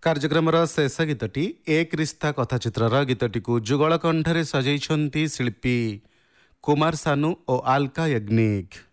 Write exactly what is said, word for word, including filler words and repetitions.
କାର୍ଯ୍ୟକ୍ରମର ଶେଷ ଗୀତଟି ଏକ ରିସ୍ତା କଥାଚିତ୍ରର ଗୀତଟିକୁ ଯୁଗଳ କଣ୍ଠରେ ସଜେଇଛନ୍ତି ଶିଳ୍ପୀ କୁମାର ସାନୁ ଓ ଆଲକା ୟଗ୍ନିକ।